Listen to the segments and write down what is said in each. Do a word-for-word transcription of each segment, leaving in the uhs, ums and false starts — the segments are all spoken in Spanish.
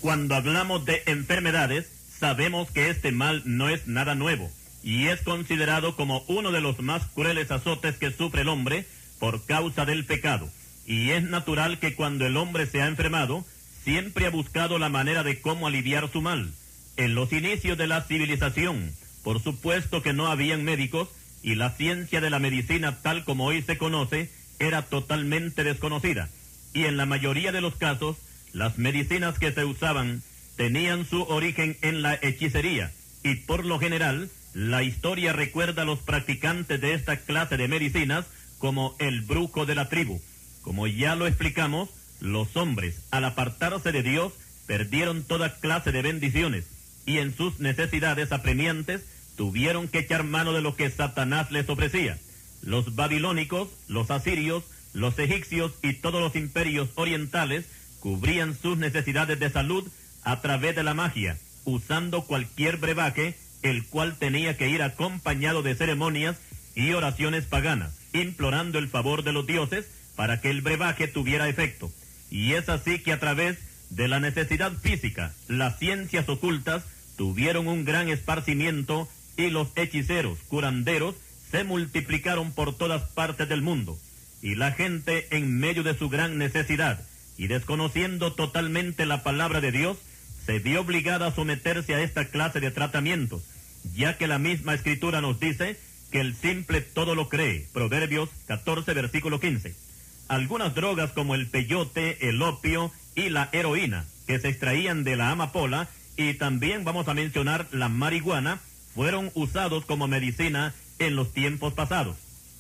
Cuando hablamos de enfermedades, sabemos que este mal no es nada nuevo y es considerado como uno de los más crueles azotes que sufre el hombre por causa del pecado. Y es natural que cuando el hombre se ha enfermado, siempre ha buscado la manera de cómo aliviar su mal. En los inicios de la civilización, por supuesto que no habían médicos y la ciencia de la medicina tal como hoy se conoce era totalmente desconocida. Y en la mayoría de los casos, las medicinas que se usaban tenían su origen en la hechicería y por lo general la historia recuerda a los practicantes de esta clase de medicinas como el brujo de la tribu. Como ya lo explicamos, los hombres al apartarse de Dios perdieron toda clase de bendiciones y en sus necesidades apremiantes tuvieron que echar mano de lo que Satanás les ofrecía. Los babilónicos, los asirios, los egipcios y todos los imperios orientales cubrían sus necesidades de salud a través de la magia, usando cualquier brebaje, el cual tenía que ir acompañado de ceremonias y oraciones paganas, implorando el favor de los dioses para que el brebaje tuviera efecto. Y es así que a través de la necesidad física, las ciencias ocultas tuvieron un gran esparcimiento y los hechiceros, curanderos, se multiplicaron por todas partes del mundo. Y la gente, en medio de su gran necesidad y desconociendo totalmente la palabra de Dios, se vio obligada a someterse a esta clase de tratamientos, ya que la misma Escritura nos dice que el simple todo lo cree. Proverbios catorce, versículo quince. Algunas drogas como el peyote, el opio y la heroína, que se extraían de la amapola, y también vamos a mencionar la marihuana, fueron usados como medicina en los tiempos pasados.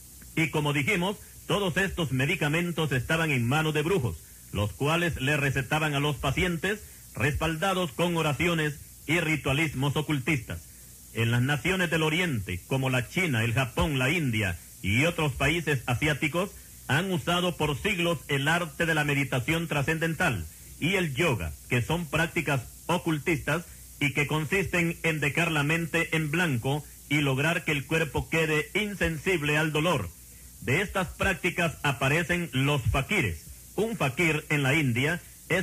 Y como dijimos, todos estos medicamentos estaban en manos de brujos, los cuales le recetaban a los pacientes, respaldados con oraciones y ritualismos ocultistas. En las naciones del Oriente, como la China, el Japón, la India y otros países asiáticos, han usado por siglos el arte de la meditación trascendental y el yoga, que son prácticas ocultistas y que consisten en dejar la mente en blanco y lograr que el cuerpo quede insensible al dolor. De estas prácticas aparecen los fakires. Un fakir en la India